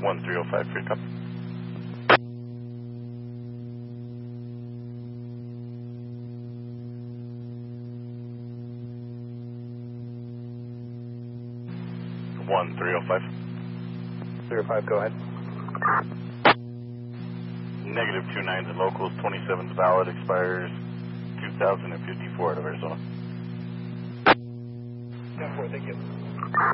1305 free cup. One 305. 305, go ahead. Negative 29s and locals, 27's valid, expires 2054 out of Arizona. 10-4, thank you.